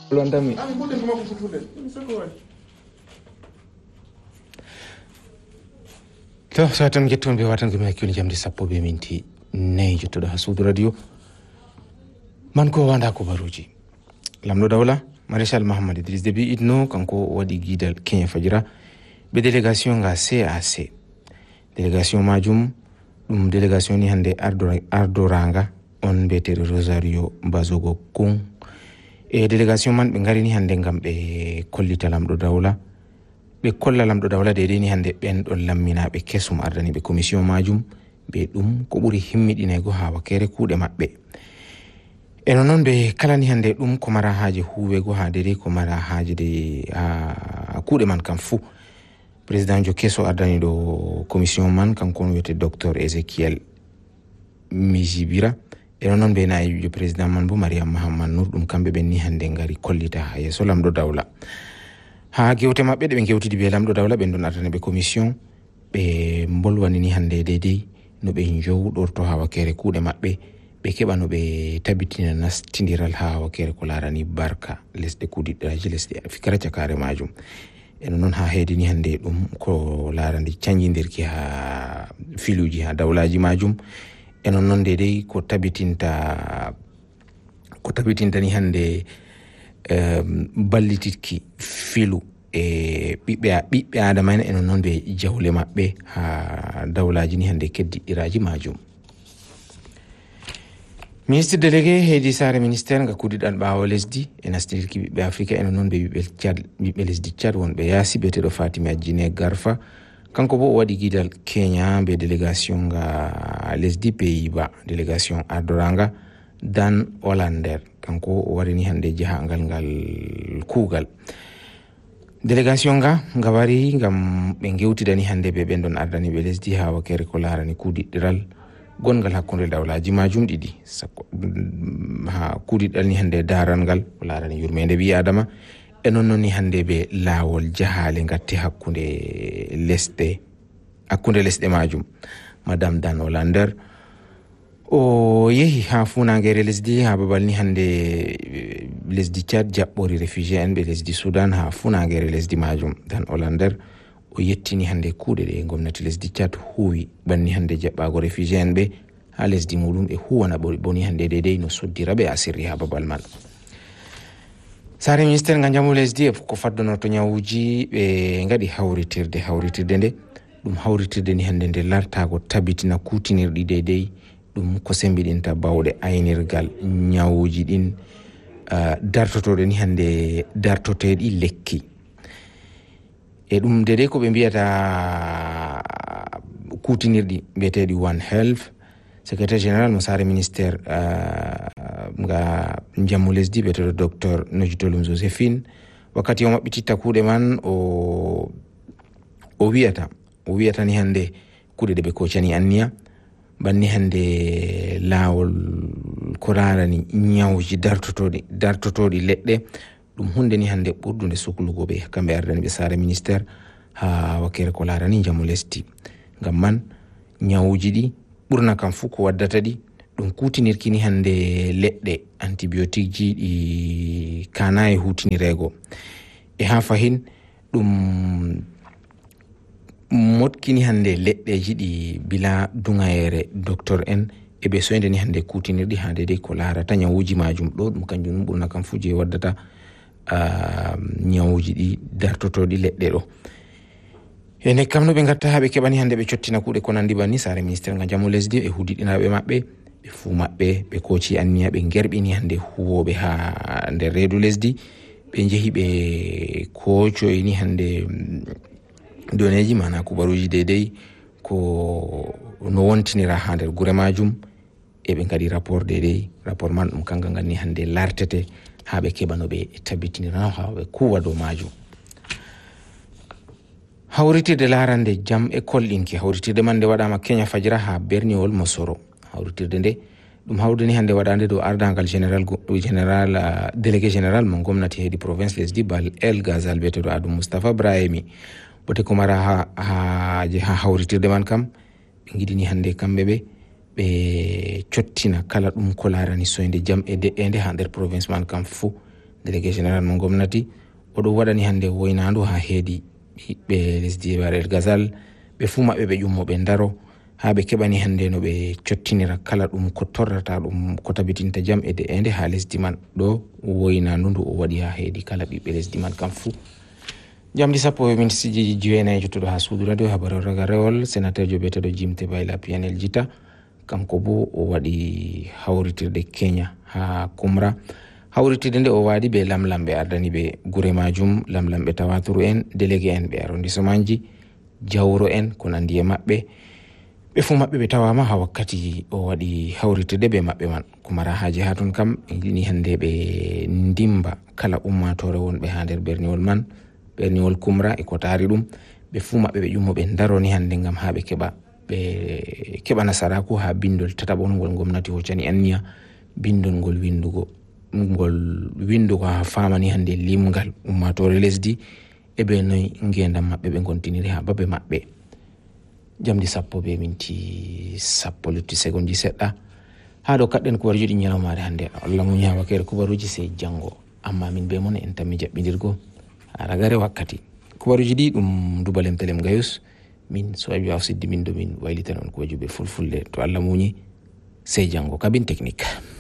Londami. To satan getton be watan gumi hakkioni jamdi sappo be minti nayi jottoɗo ha suudu radio man ko wanda ko baruji lamɗo dawla maréchal Mahamad Idriss Déby Itno kanko waɗi guidal Kenya Fajira be délégation ga CAC délégation majum ɗum délégation ni hande ardoranga on betere Rosario Bazogo Kung e délégation man ɓe garini hande gam ɓe kollita lamɗo dawla ɓe kolla lamɗo dawla de ni hande ɓen ɗon lamminaɓe kesum ardani ɓe commission majum ɓe ɗum ko ɓuri himmiɗinego ha wakere kuuɗe maɓɓe eno noon ɓe kalani hande ɗum ko mara haaje huwego ha dede ko mara haaje de kuuɗe man kam fuu président jo keso ardani ɗo commission man kanko on wiyete docteur Ezekiel Mijibira eno noon ɓe nayi jo président man bo Mariam Mahamad Nour ɗum kamɓe ɓen ni hande ngari kollita ha yeeso lamɗo dawla ha gewte maɓɓe ɗe ɓe gewtidi be lamɗo dawla ɓen ɗon ardani ɓe commission ɓe bolwanini hande dedei no ɓe jowɗorto ha wakere kuuɗe maɓɓe ɓe keɓa no ɓe tabitina nastidiral ha wakere ko larani barka lesɗe kuuɗiɗiraji lesɗe fikara cakare majum eno noon ha heedini hande ɗum ko larani canjidirki ha filuji ha dawlaji majum eno noon dedei ko tabitintani hande ballititki filu e ɓiɓɓe adama en eno noon ɓe jawle maɓɓe ha dawlaji ni hande keddiɗɗiraji majum ministre délégué heedi sare ministére nga kuudiɗal ɓaawo lesdi e nastidirki ɓiɓɓe afrique eno noon ɓe ɓiɓɓe lesdi Tchad wonɓe yaasi beteɗo Fatimi Adjine Garfa kanko bo o waɗi guidal Kenya be délégation nga lesdi Pays-Bas délégation ardoranga Dan Hollander kanko o warini hande jahangal ngal kuugal délégation nga wari ngam ɓe gewtidani hande ɓe ɓen ɗon ardani ɓe lesdi ha wakere ko larani kuuɗiɗɗiral gongal hakkunde dawlaji majum ɗiɗi ha kuuɗiɗɗal ni hande daral ngal ko larani yurmede ɓi adama e non noon ni hande ɓe laawol jahale gatti hakkunde lesɗe majum madame Dan Hollander o yehi ha funagere lesdi ha babal ni hande lesdi Tchad jaɓɓori réfugié en ɓe lesdi Sudan ha funagere lesdi majum Dan Hollander o yettini hande kuuɗe ɗe gomnati lesdi Tchad huwi banni hande jaɓɓago réfugié en ɓe ha lesdi muɗum ɓe huwana boni hande dedei no soddira ɓe asirri ha babal man sare ministére nga jamu lesdi e ko faddonorto ñawuji ɓe gaɗi hawritirde nde ɗum hawritirde ni hande nde lartago tabitina kutinirɗi dedei ɗum ko sembiɗinta bawɗe aynirgal ñawuji ɗin dartotoɗe ni hande dartoteɗi lekki e ɗum dedei ko ɓe mbiyata kutinirɗi mbiyeteɗi One Health secrétaire général mo sare ministére nga jammu lesdi ɓeteɗo docteur Nojitolum Joséphine wakkati o maɓɓititta kuuɗe man o wiyata ni hande kuuɗe ɗe ɓe kocani anniya banni hande laawol ko rarani ñawuji dartotoɗi leɗɗe ɗum hunde ni hande ɓurdude suklugo ɓe kamɓe ardani ɓe sare ministére ha wakere ko larani jamu lesdi ngam man ñawuji ɗi ɓurna kam fuu ko waddata ɗi ɗum kutinirki ni hande leɗɗe antibiotique ji ɗi kana e hutinirego e ha fahin ɗum motkini hande leɗɗeji ɗi bila dungayere docteur en e ɓe soyde ni hande kutinirɗi ha dedei ko larata ñawuji majum ɗo ɗum kanjum ɓurna kam fuu je waddata ñawuji ɗi dartotoɗi leɗɗe ɗo ene kam no ɓe gatta ha ɓe keɓani hande ɓe cottina kuuɗe ko nandi banni sare ministére nga jamu lesdi e hudiɗinaɓe maɓɓe ɓe fuu maɓɓe ɓe koci anniya ɓe gerɓini hande huwoɓe ha nder reedu lesdi ɓe jeehi ɓe kocoyni hande doneji mana kubaruji dedei ko no wontinira ha nder guure majum e ɓe gaɗi rapport dedei rapport man ɗum kanga ganni hande lartete ha ɓe keɓa no ɓe tabitinira ha ɓe kuwa dow majum hawritirde larande jam école ɗinki hawritirde man nde waɗama Kenya Fajira ha berniwol Mosoro hawritirde nde ɗum hawrdeni hande waɗande dow ardangal général délégué général mo gomnati heedi province lesdi Bal El Ghazal beteɗo Adou Moustapha Brahimi bote ko mara ha hawritirde man kam ɓe giɗini hande kamɓe ɓe cottina kala ɗum ko larani soyde jam e de'ende ha nder province man kam fuu délégué général mo gomnati oɗo waɗani hande woynandu ha heedi ɓiɓɓe lesdi Barel Gazal ɓe fu maɓɓe ɓe ƴummoɓe ndaro ha ɓe keɓani hande no ɓe cottinira kala ɗum ko torrata ɗum ko tabitinta jam e de'ende ha lesdi man. ɗo woynandu ndu o waɗi ha heedi kala ɓiɓɓe lesdi man kam fu. Jamdi 10:09 jottuɗo ha suudu radio habaru raga rewol. Sénateur jo biyeteɗo Jimte Bayla PNL Jita kanko bo o waɗi hawritirde Kenya ha Kumra. Hawritirde nde o waɗi ɓe lamlamɓe ardani ɓe gure majum, lamlamɓe Tawaturu en, délégué en ɓe arrondissement ji, jawro en ko nandi e maɓɓe. Ɓe fu maɓɓe ɓe tawama ha wakkati o waɗi hawritirde ɓe maɓɓe man. Kumara haaji ha ton kam ni hande ɓe ndimba kala ummatore wonɓe ha nder berniwol man, berniwol Kumra e ko taari ɗum. Ɓe fu maɓɓe ɓe ƴummoɓe ndaroni hande ngam ha ɓe keɓa nasaraku ha bindol tataɓon ngol gomnati hoccani anniya, bindol ngol windugo ha famani hande limgal ummatore lesdi e ɓe noyi ngendam maɓɓe ɓe gontiniri ha babe maɓɓe. Jamdi 10:10 lutti segonji seɗɗa ha ɗo kaɗɗen kubaruji ɗi ñalawmare hande. Allah muñi ha wakere kubaruji sey jango, amma min be mon en tammi jaɓɓidirgo ha ragare wakkati. Kubaruji ɗi ɗum Dubalem Telem Gayus, min Soabi Siddi min do min waylitan on kubaruji ɓe fulfulde. To Allah muñi sey jango. Cabine technique.